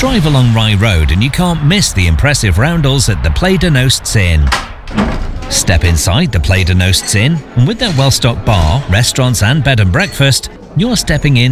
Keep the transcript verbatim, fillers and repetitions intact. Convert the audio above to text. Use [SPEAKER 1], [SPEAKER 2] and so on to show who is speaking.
[SPEAKER 1] Drive along Rye Road and you can't miss the impressive roundels at the Play de Nosts Inn. Step inside the Play de Nosts Inn, and with their well-stocked bar, restaurants and bed and breakfast, you're stepping in